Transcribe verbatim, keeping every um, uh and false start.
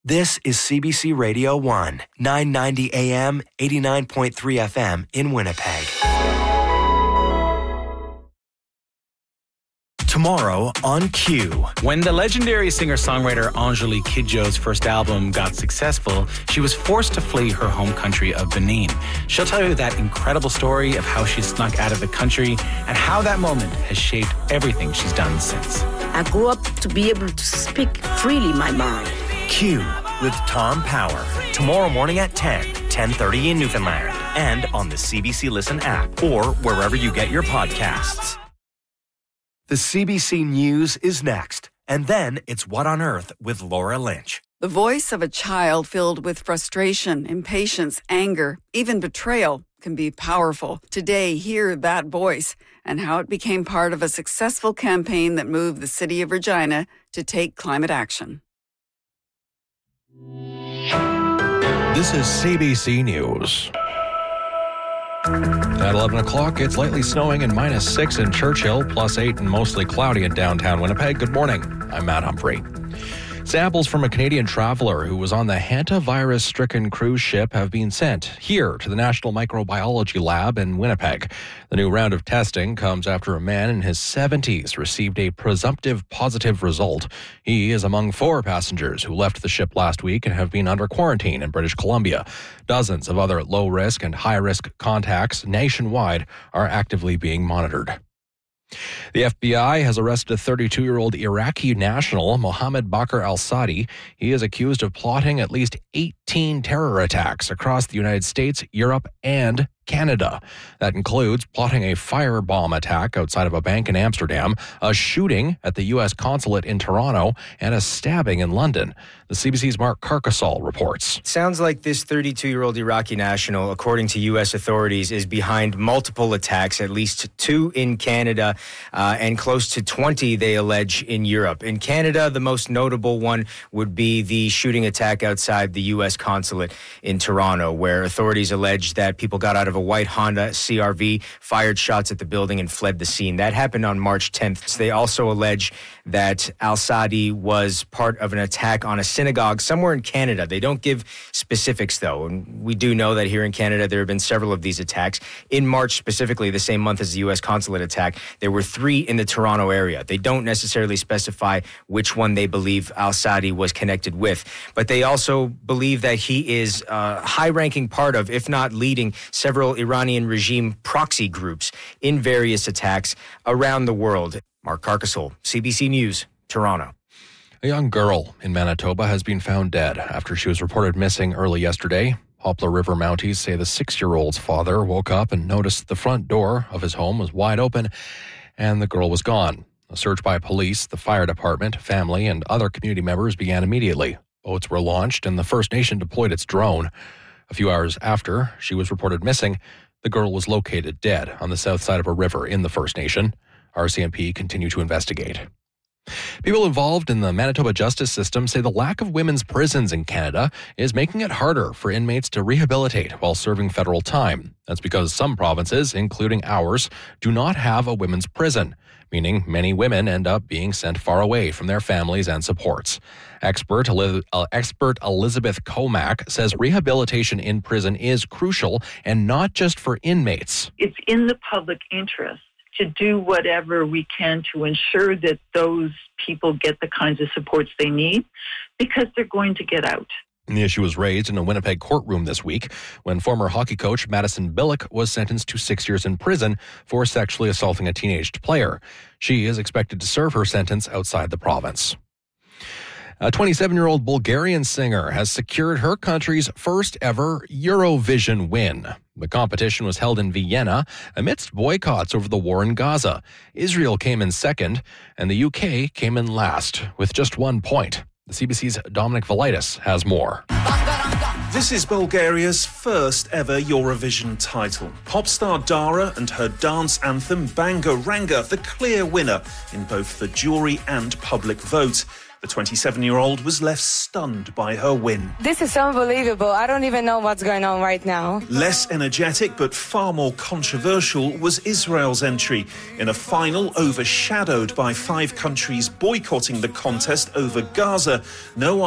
This is C B C Radio one, nine ninety A M, eighty-nine point three F M in Winnipeg. Tomorrow on Q. When the legendary singer-songwriter Angélique Kidjo's first album got successful, she was forced to flee her home country of Benin. She'll tell you that incredible story of how she snuck out of the country and how that moment has shaped everything she's done since. I grew up to be able to speak freely my mind. Q with Tom Power. Tomorrow morning at ten, ten thirty in Newfoundland. And on the C B C Listen app or wherever you get your podcasts. The C B C News is next. And then it's What on Earth with Laura Lynch. The voice of a child filled with frustration, impatience, anger, even betrayal can be powerful. Today, hear that voice and how it became part of a successful campaign that moved the city of Regina to take climate action. This is C B C News. At eleven o'clock, it's lightly snowing and minus six in Churchill, plus eight and mostly cloudy in downtown Winnipeg. Good morning. I'm Matt Humphrey. Samples from a Canadian traveler who was on the hantavirus-stricken cruise ship have been sent here to the National Microbiology Lab in Winnipeg. The new round of testing comes after a man in his seventies received a presumptive positive result. He is among four passengers who left the ship last week and have been under quarantine in British Columbia. Dozens of other low-risk and high-risk contacts nationwide are actively being monitored. The F B I has arrested a thirty-two-year-old Iraqi national, Mohammed Bakr al-Sadi. He is accused of plotting at least eighteen terror attacks across the United States, Europe, and Canada. That includes plotting a firebomb attack outside of a bank in Amsterdam, a shooting at the U S consulate in Toronto, and a stabbing in London. The C B C's Mark Carcasol reports. Sounds like this thirty-two-year-old Iraqi national, according to U S authorities, is behind multiple attacks, at least two in Canada uh, and close to twenty, they allege, in Europe. In Canada, the most notable one would be the shooting attack outside the U S consulate in Toronto, where authorities allege that people got out of a white Honda C R V, fired shots at the building, and fled the scene. That happened on March tenth. They also allege that al-Sadi was part of an attack on a synagogue somewhere in Canada. They don't give specifics, though. And we do know that here in Canada, there have been several of these attacks. In March, specifically, the same month as the U S consulate attack, there were three in the Toronto area. They don't necessarily specify which one they believe al-Sadi was connected with. But they also believe that he is a high-ranking part of, if not leading, several Iranian regime proxy groups in various attacks around the world. Mark Carcasol, C B C News, Toronto. A young girl in Manitoba has been found dead after she was reported missing early yesterday. Poplar River Mounties say the six-year-old's father woke up and noticed the front door of his home was wide open and the girl was gone. A search by police, the fire department, family, and other community members began immediately. Boats were launched and the First Nation deployed its drone. A few hours after she was reported missing, the girl was located dead on the south side of a river in the First Nation. R C M P continue to investigate. People involved in the Manitoba justice system say the lack of women's prisons in Canada is making it harder for inmates to rehabilitate while serving federal time. That's because some provinces, including ours, do not have a women's prison, meaning many women end up being sent far away from their families and supports. Expert, uh, expert Elizabeth Comack says rehabilitation in prison is crucial and not just for inmates. It's in the public interest to do whatever we can to ensure that those people get the kinds of supports they need because they're going to get out. The issue was raised in a Winnipeg courtroom this week when former hockey coach Madison Billick was sentenced to six years in prison for sexually assaulting a teenaged player. She is expected to serve her sentence outside the province. A twenty-seven-year-old Bulgarian singer has secured her country's first ever Eurovision win. The competition was held in Vienna amidst boycotts over the war in Gaza. Israel came in second, and the U K came in last with just one point. The C B C's Dominic Valitis has more. This is Bulgaria's first ever Eurovision title. Pop star Dara and her dance anthem Banga Ranga, the clear winner in both the jury and public vote. The twenty-seven-year-old was left stunned by her win. This is unbelievable. I don't even know what's going on right now. Less energetic but far more controversial was Israel's entry in a final overshadowed by five countries boycotting the contest over Gaza. No